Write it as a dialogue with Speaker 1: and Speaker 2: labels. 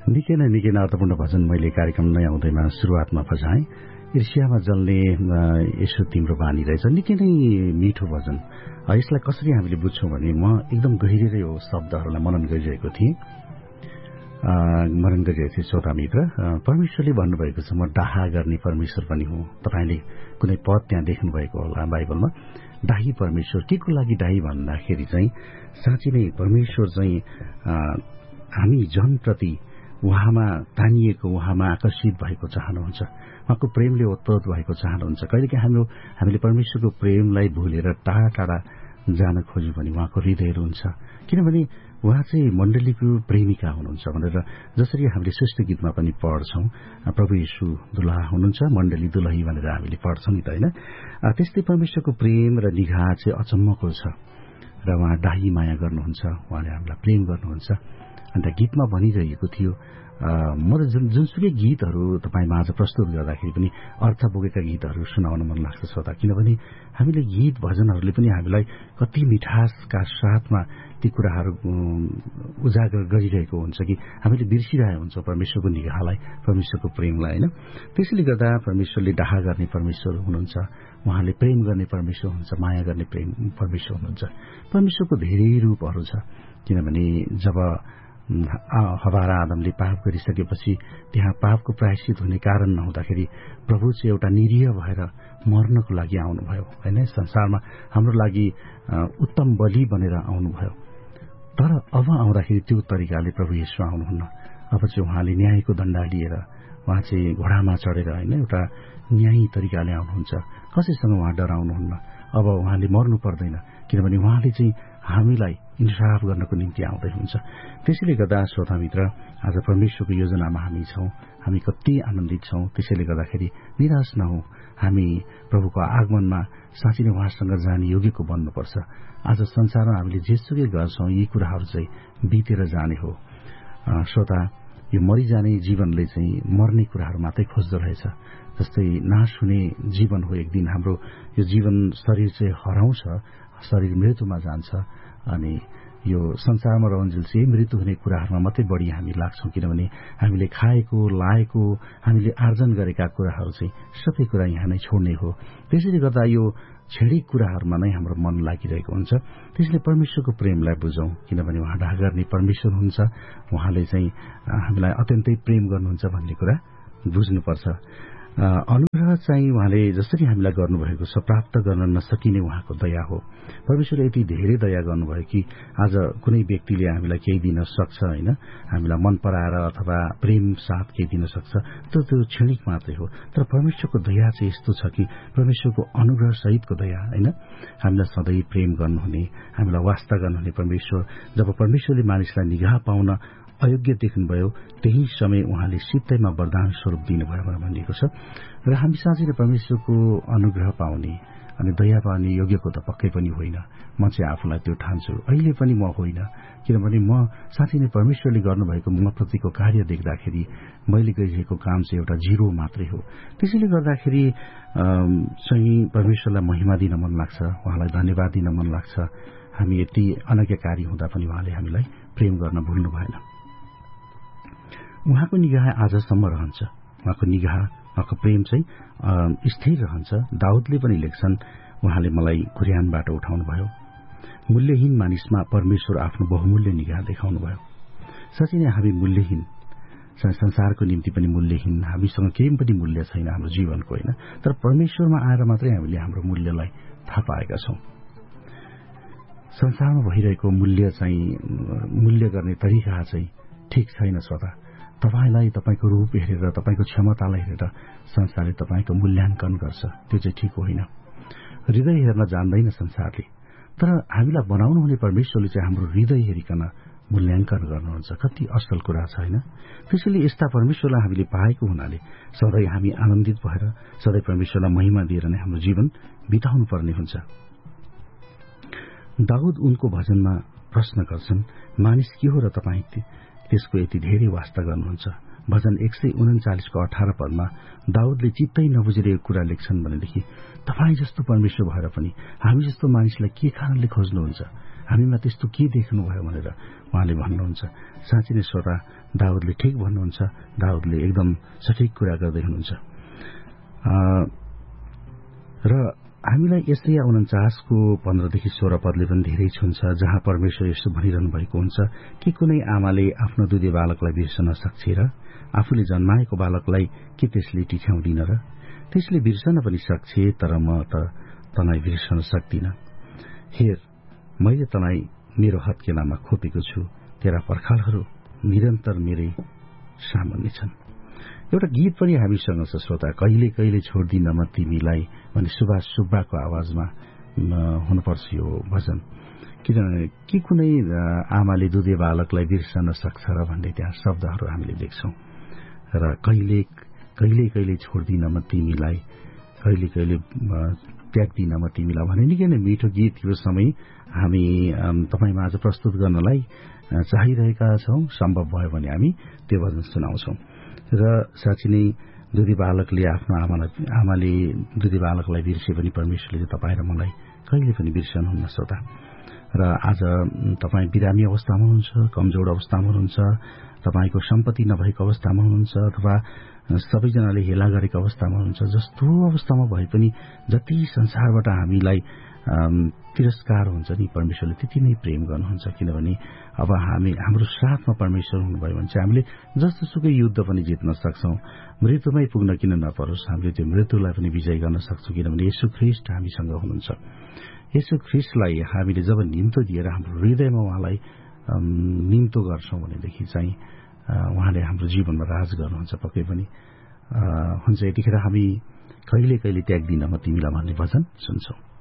Speaker 1: निकै नै अर्थपूर्ण भजन मैले कार्यक्रम नै आउँदैमा सुरुवातमा बजाएँ। ईर्ष्यामा जल्ने यसो तिम्रो बानी रहेछ, निकै नै मिठो भजन। यसलाई कसरी हामीले बुझ्छौँ भने म एकदम गहिरै यो शब्दहरूलाई मनन गरिरहेको थिएँ। श्रोता मित्र, परमेश्वरले भन्नुभएको छ म डाहा गर्ने परमेश्वर पनि हुँ। तपाईँले कुनै पद त्यहाँ देख्नुभएको होला बाइबलमा, डाही परमेश्वर। के को लागि डाही भन्दाखेरि चाहिँ साँच्चै नै परमेश्वर चाहिँ हामी जनप्रति उहाँमा तानिएको, उहाँमा आकर्षित भएको चाहनुहुन्छ, उहाँको प्रेमले ओतप्रोत भएको चाहनुहुन्छ। कहिलेकाहीँ हामीले परमेश्वरको प्रेमलाई भुलेर टाढा टाढा जान खोज्यौँ भने उहाँको हृदयहरू हुन्छ, किनभने उहाँ चाहिँ मण्डलीको प्रेमिका हुनुहुन्छ भनेर जसरी हामीले श्रेष्ठ गीतमा पनि पढ्छौँ, प्रभु येशू दुलहा हुनुहुन्छ, मण्डली दुलही भनेर हामीले पढ्छौँ नि त, होइन? त्यस्तै परमेश्वरको प्रेम र निगाह चाहिँ अचम्मको छ र उहाँ डाही माया गर्नुहुन्छ, उहाँले हामीलाई प्रेम गर्नुहुन्छ। अन्त गीतमा भनिरहेको थियो, म जुनसुकै गीतहरू तपाईँमा आज प्रस्तुत गर्दाखेरि पनि अर्थ बोकेका गीतहरू सुनाउन मन लाग्छ श्रोता, किनभने हामीले गीत भजनहरूले पनि हामीलाई कति मिठासका साथमा ती कुराहरू उजागर गरिरहेको हुन्छ कि हामीले बिर्सिरहेको हुन्छ परमेश्वरको निगाहलाई, परमेश्वरको प्रेमलाई, होइन? त्यसैले गर्दा परमेश्वरले डाहा गर्ने परमेश्वर हुनुहुन्छ, उहाँले प्रेम गर्ने परमेश्वर हुनुहुन्छ, माया गर्ने परमेश्वर हुनुहुन्छ। परमेश्वरको धेरै रूपहरू छ, किनभने जब हवा र आदमले पाप गरिसकेपछि त्यहाँ पापको प्रायश्चित हुने कारण नहुँदाखेरि प्रभु चाहिँ एउटा निरीह भएर मर्नको लागि आउनुभयो, होइन? संसारमा हाम्रो लागि उत्तम बलि बनेर आउनुभयो। तर अब आउँदाखेरि त्यो तरिकाले प्रभु येशू आउनुहुन्न। अब चाहिँ उहाँले न्यायको दण्ड लिएर उहाँ चाहिँ घोडामा चढेर, होइन, एउटा न्यायी तरिकाले आउनुहुन्छ। कसैसँग उहाँ डराउनुहुन्न। अब उहाँले मर्नु पर्दैन, किनभने उहाँले चाहिँ हामीलाई इन्साफ गर्नको निम्ति आउँदै हुन्छ। त्यसैले गर्दा श्रोता मित्र, आज परमेश्वरको योजनामा हामी छौँ, हामी कति आनन्दित छौँ। त्यसैले गर्दाखेरि निराश नहौँ, हामी प्रभुको आगमनमा साँच्चै नै उहाँसँग जाने योग्यको बन्नुपर्छ। आज संसारमा हामीले जेसुकै गर्छौँ यी कुराहरू चाहिँ बितेर जाने हो श्रोता। यो मरिजाने जीवनले चाहिँ मर्ने कुराहरू मात्रै खोज्दो रहेछ। जस्तै नाश हुने जीवन हो, एक दिन हाम्रो यो जीवन शरीर चाहिँ हराउँछ, शरीर मृत्युमा जान्छ, अनि यो संसारमा रहन्जेल चाहिँ मृत्यु हुने कुराहरूमा मात्रै बढी हामी लाग्छौँ, किनभने हामीले खाएको, लाएको, हामीले आर्जन गरेका कुराहरू चाहिँ सबै कुरा यहाँ नै छोड्ने हो। त्यसैले गर्दा यो क्षणिक कुराहरूमा नै हाम्रो मन लागिरहेको हुन्छ। त्यसैले परमेश्वरको प्रेमलाई बुझौँ, किनभने उहाँ डाहा गर्ने परमेश्वर हुनुहुन्छ, उहाँले चाहिँ हामीलाई अत्यन्तै प्रेम गर्नुहुन्छ भन्ने कुरा बुझ्नुपर्छ। अनुग्रह चाहिँ उहाँले जसरी हामीलाई गर्नुभएको छ प्राप्त गर्न नसकिने उहाँको दया हो। परमेश्वरले यति धेरै दया गर्नुभयो कि आज कुनै व्यक्तिले हामीलाई केही दिन सक्छ, होइन, हामीलाई मन पराएर अथवा प्रेम साथ केही दिन सक्छ, त्यो क्षणिक मात्रै हो। तर परमेश्वरको दया चाहिँ यस्तो छ कि परमेश्वरको अनुग्रह सहितको दया, होइन, हामीलाई सधैँ प्रेम गर्नुहुने, हामीलाई वास्ता गर्नुहुने परमेश्वर। जब परमेश्वरले मानिसलाई निगाह पाउन अयोग्य देख्नुभयो त्यही समय उहाँले सित्तैमा वरदान स्वरूप दिनुभयो भनेर भनिएको छ। र हामी साँच्चै नै परमेश्वरको अनुग्रह पाउने अनि दया पाउने योग्यको त पक्कै पनि होइन। म चाहिँ आफूलाई त्यो ठान्छु, अहिले पनि म होइन, किनभने म साँच्चै नै परमेश्वरले गर्नुभएको म प्रतिको कार्य देख्दाखेरि मैले गरिरहेको काम चाहिँ एउटा जिरो मात्रै हो। त्यसैले गर्दाखेरि चाहिँ परमेश्वरलाई महिमा दिन मन लाग्छ, उहाँलाई धन्यवाद दिन मन लाग्छ। हामी यति अनज्ञकारी हुँदा पनि उहाँले हामीलाई प्रेम गर्न भुल्नु भएन। उहाँको निगाह आजसम्म रहन्छ, उहाँको निगाह, उहाँको प्रेम चाहिँ स्थिर रहन्छ। दाउदले पनि लेख्छन्, उहाँले मलाई कुर्यानबाट उठाउनुभयो। मूल्यहीन मानिसमा परमेश्वर आफ्नो बहुमूल्य निगाह देखाउनुभयो। साँच्चै नै हामी मूल्यहीन, संसारको निम्ति पनि मूल्यहीन, हामीसँग केही पनि मूल्य छैन हाम्रो जीवनको, होइन। तर परमेश्वरमा आएर मात्रै हामीले हाम्रो मूल्यलाई थाहा पाएका छौँ। संसारमा भइरहेको मूल्य गर्ने तरिका चाहिँ ठिक छैन श्रोता। तपाईलाई तपाईको रूप हेरेर, तपाईको क्षमतालाई हेरेर संसारले तपाईको मूल्याङ्कन गर्छ, त्यो चाहिँ ठिक होइन। हृदय हेर्न जान्दैन संसारले, तर हामीलाई बनाउनु हुने परमेश्वरले चाहिँ हाम्रो हृदय हेरिकन मूल्याङ्कन गर्नुहुन्छ। कति असल कुरा छ, होइन? त्यसैले यस्ता परमेश्वरलाई हामीले पाएको हुनाले सधैँ हामी आनन्दित भएर सधैँ परमेश्वरलाई महिमा दिएर नै हाम्रो जीवन बिताउनु पर्ने हुन्छ। दाउद उनको भजनमा प्रश्न गर्छन्, मानिस के हो र तपाईँ त्यसको यति धेरै वास्ता गर्नुहुन्छ? भजन 139 को 18 पदमा दाउदले चित्तै नबुझिरहेको कुरा लेख्छन् भनेदेखि तपाईँ जस्तो परमेश्वर भएर पनि हामी जस्तो मानिसलाई के कारणले खोज्नुहुन्छ? हामीमा त्यस्तो के देख्नुभयो भनेर उहाँले भन्नुहुन्छ। साँच्चै नै श्रोता, दाउदले ठिक भन्नुहुन्छ, दाउदले एकदम सठिक कुरा गर्दै हुनुहुन्छ। र हामीलाई यस्तै 49 को 15 देखि 16 पदले पनि धेरै छुन्छ, जहाँ परमेश्वर यस्तो भनिरहनु भएको हुन्छ कि कुनै आमाले आफ्नो दुधे बालकलाई बिर्सन सक्छ र आफूले जन्माएको बालकलाई के त्यसले टिठ्याउँदिन र? त्यसले बिर्सन पनि सक्छ, तर म त तँलाई बिर्सन सक्दिन। हेर, मैले तँलाई मेरो हत्केलामा खोपेको छु, तेरा पर्खालहरू निरन्तर मेरै सामुन्ने छन्। एउटा गीत पनि हामीसँग छ श्रोता, कहिले कहिले छोड्दिन म तिमीलाई भने सुभाष सुब्बाको आवाजमा हुनुपर्छ यो भजन। किनभने के कुनै आमाले दुधे बालकलाई बिर्सन सक्छ र भन्ने त्यहाँ शब्दहरू हामीले देख्छौं। र कहिले कहिले छोड्दिन म तिमीलाई, कहिले कहिले त्याग्दिन म तिमीलाई भने निकै नै मिठो गीत यो समय हामी तपाईँ माझ प्रस्तुत गर्नलाई चाहिरहेका छौं। सम्भव भयो भने हामी त्यो भजन सुनाउँछौं। र साँच्चै नै दुधी बालकले आफ्नो आमाले दुधी बालकलाई बिर्से पनि परमेश्वरले तपाईँ र मलाई कहिले पनि बिर्सनुहुन्न श्रोता। र आज तपाईँ बिरामी अवस्थामा हुनुहुन्छ, कमजोर अवस्थामा हुनुहुन्छ, तपाईँको सम्पत्ति नभएको अवस्थामा हुनुहुन्छ, अथवा सबैजनाले हेला गरेको अवस्थामा हुनुहुन्छ। जस्तो अवस्थामा भए पनि जति संसारबाट हामीलाई तिरस्कार हुन्छ नि, परमेश्वरले त्यति नै प्रेम गर्नुहुन्छ। किनभने अब हाम्रो साथमा परमेश्वर हुनुभयो भने चाहिँ हामीले जस्तो सुकै युद्ध पनि जित्न सक्छौं। मृत्युमै पुग्न किन नपरोस्, हामीले त्यो मृत्युलाई पनि विजय गर्न सक्छौं। किनभने येशू ख्रीष्ट हामीसँग हुनुहुन्छ। येशू ख्रीष्टलाई हामीले जब निम्तो दिएर हाम्रो हृदयमा उहाँलाई निम्तो गर्छौं भनेदेखि चाहिँ उहाँले हाम्रो जीवनमा राज गर्नुहुन्छ पक्कै पनि। हुन्छ, यतिखेर हामी कहिले कहिले त्याग्दिन म तिमीलाई भन्ने भजन सुन्छौं।